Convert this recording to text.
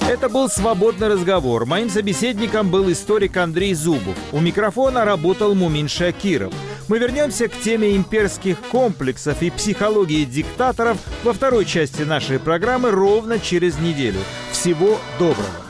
Это был «Свободный разговор». Моим собеседником был историк Андрей Зубов. У микрофона работал Мумин Шакиров. Мы вернемся к теме имперских комплексов и психологии диктаторов во второй части нашей программы ровно через неделю. Всего доброго!